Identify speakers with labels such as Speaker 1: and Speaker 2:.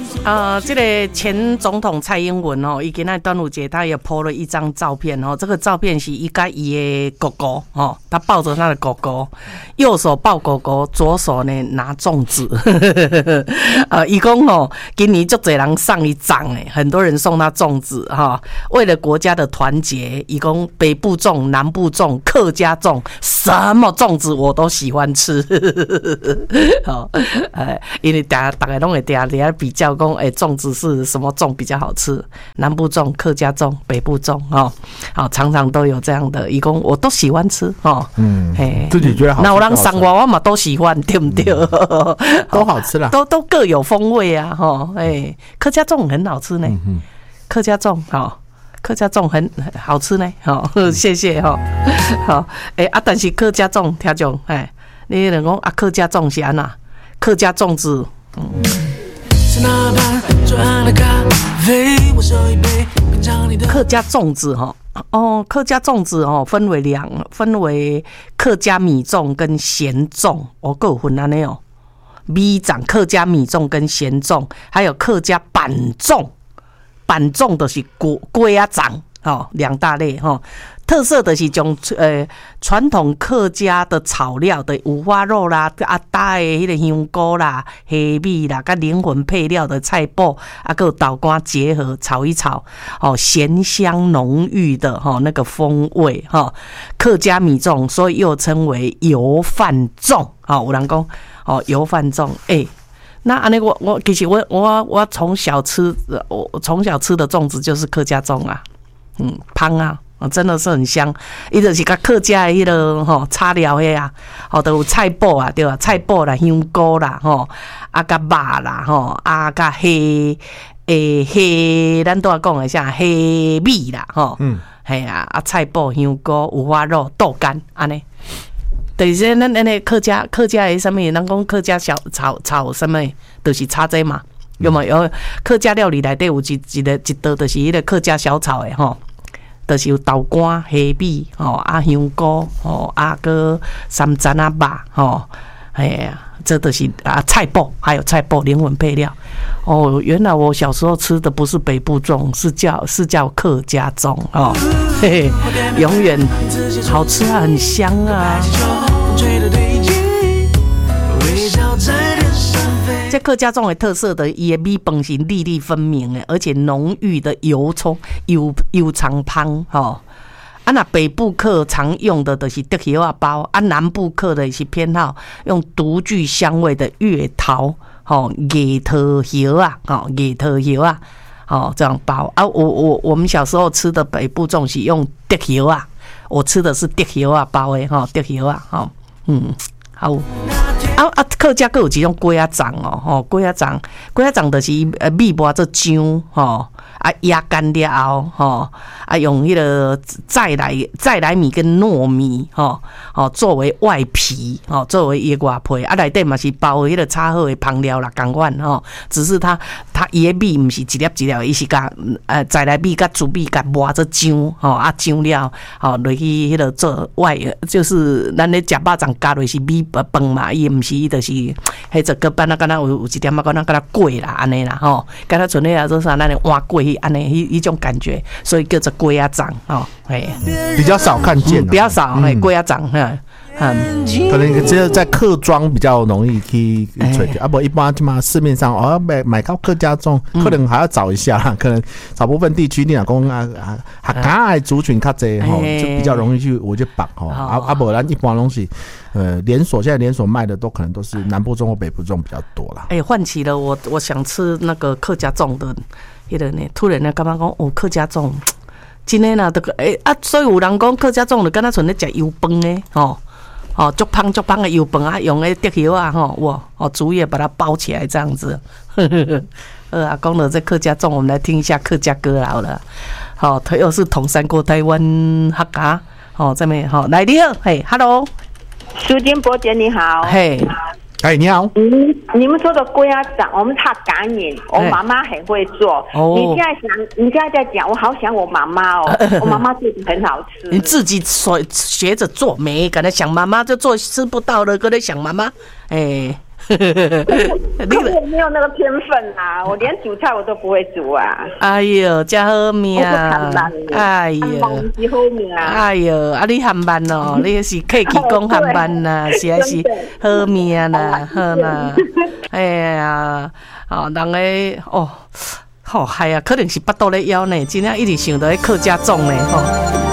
Speaker 1: 这个前总统蔡英文哦，伊今仔端午节他也 po 了一张照片哦，这个照片是伊甲伊的狗狗哦，他抱着他的狗狗，右手抱狗狗，左手呢拿粽子。伊讲哦，今年足侪人送伊粽诶，很多人送他粽子哈、哦。为了国家的团结，伊讲北部粽、南部粽、客家粽，什么粽子我都喜欢吃。好、哦，因为大家拢会底下比较讲。粽子是什么粽比较好吃？南部粽、客家粽、北部粽哦，好，常常都有这样的，义工我都喜欢吃哦。
Speaker 2: 自己觉得好吃。
Speaker 1: 那我让上娃娃嘛都喜欢，对不对？
Speaker 2: 都好吃啦，
Speaker 1: 都各有风味啊，哈，客家粽很好吃呢，客家粽好。客家粽很好吃呢，好，谢谢哈，好，但是客家粽听众，你人讲啊，客家粽是安那？客家粽子，客家粽子哈，客家粽子哦，分为客家米粽跟咸粽，各有分安尼哦。米粽、客家米粽跟咸粽，还有客家板粽，板粽就是粿仔粽哦，两大类哈。特色的是种传统客家的炒料的五花肉啦，搭的迄个香菇啦、虾米啦，跟灵魂配料的菜脯啊，跟豆干结合炒一炒，哦，咸香浓郁的那个风味哈。客家米粽，所以又称为油饭粽。有人讲油饭粽，那安尼我其实我从小吃的粽子就是客家粽啊，香啊。真的是很香，伊就是甲客家的迄个炒料迄啊，都有菜脯啊，对吧？菜脯啦、香菇啦，啊甲肉啦，啊甲咱都要讲一下虾米啦，系啊，菜脯、香菇、五花肉、豆干安尼。就是咱那客家的什么？咱讲客家小炒什么？就是炒这嘛，有没有？客家料理内底有一道就是迄个客家小炒的吼。就是有豆干、虾米香菇个三层肉这都是菜脯，还有菜脯灵魂配料。原来我小时候吃的不是北部粽，是叫客家粽哦，嘿嘿，永远好吃啊，很香啊。这客家粽的特色的，伊的米饭是粒粒分明的，而且浓郁的油葱香吼。那北部客常用的就是竹叶仔包，南部客的是偏好用独具香味的月桃叶桃叶啊，这样包啊。我们小时候吃的北部粽是用竹叶啊，我吃的是竹叶仔包的竹叶啊，好。客家各有几种粿仔粽哦，粿仔粽就是米磨做浆压干了后用迄个再来米跟糯米作为外皮作为伊外皮内底嘛是包迄个炒好的香料啦，同款只是它伊的米毋是一粒一粒，伊是甲再来米甲煮米甲磨做浆浆料落去迄个做外，就是咱咧食肉粽加落是米饭嘛，伊毋是伊就是迄个个敢若有一点敢若粿啦安尼啦敢若像咧做啥咱咧换粿安尼迄种感觉，所以叫做粿仔粽
Speaker 2: 比较少看见，
Speaker 1: 比较少粿仔粽
Speaker 2: 可能只有在客庄比较容易去找到，不一般嘛市面上买到客家粽，可能还要找一下啦，可能少部分地区你讲客家的族群较济就比较容易去我就绑不然一般东西连锁现在连锁卖的都可能都是南部粽或北部粽比较多啦。
Speaker 1: 唤起了我想吃那个客家粽的迄个呢，突然呢感觉讲客家粽真的啦，所以有人讲客家粽就敢若像咧食油饭呢足香的油饭啊，用那竹叶啊竹叶把它包起来这样子。讲了这客家粽，我们来听一下客家歌好了。又是同山过台湾客家这边来你好，嘿 ，Hello，
Speaker 3: 苏金伯姐你好，
Speaker 1: 嘿。
Speaker 2: 你好。
Speaker 3: 你们说的粿仔粽，我们他感应，我妈妈很会做。你现在在讲，我好想我妈妈哦，我妈妈做的很好吃。
Speaker 1: 你自己学着做，没跟他想妈妈就做吃不到了，跟他想妈妈，
Speaker 3: 我没有那个天分啊，我连煮菜我都不会煮啊。
Speaker 1: 哎呦，真好命！哎呦，哎呦，啊你含慢哦，你是客气讲含慢啦，是还是好命啦，好啦。哎呀，哦，人个哦，好嗨啊，可能是巴肚咧枵呢，真正一直想到迄客家粽呢，吼。